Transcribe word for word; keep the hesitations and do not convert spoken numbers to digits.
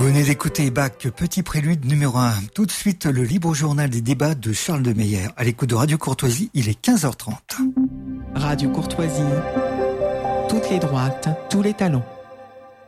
Vous venez d'écouter Bach, petit prélude numéro un. Tout de suite, le libre journal des débats de Charles de Meyer. À l'écoute de Radio Courtoisie, il est quinze heures trente. Radio Courtoisie, toutes les droites, tous les talons.